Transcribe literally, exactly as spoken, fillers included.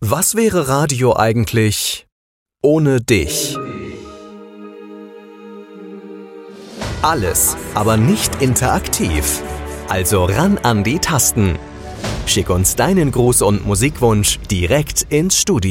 Was wäre Radio eigentlich ohne dich? Alles, aber nicht interaktiv. Also ran an die Tasten. Schick uns deinen Gruß und Musikwunsch direkt ins Studio.